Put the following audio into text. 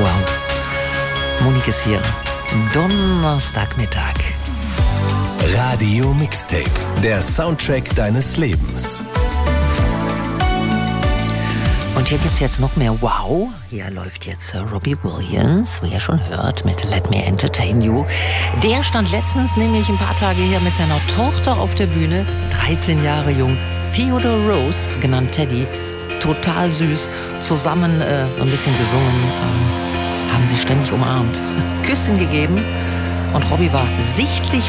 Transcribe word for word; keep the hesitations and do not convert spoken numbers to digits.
Wow. Monique ist hier. Donnerstagmittag. Radio Mixtape, der Soundtrack deines Lebens. Und hier gibt's jetzt noch mehr Wow. Hier läuft jetzt Robbie Williams, wie ihr schon hört, mit Let Me Entertain You. Der stand letztens nämlich ein paar Tage her mit seiner Tochter auf der Bühne, dreizehn Jahre jung, Theodore Rose, genannt Teddy, total süß, zusammen äh, ein bisschen gesungen, äh, haben sie ständig umarmt, Küsschen gegeben. Und Robbie war sichtlich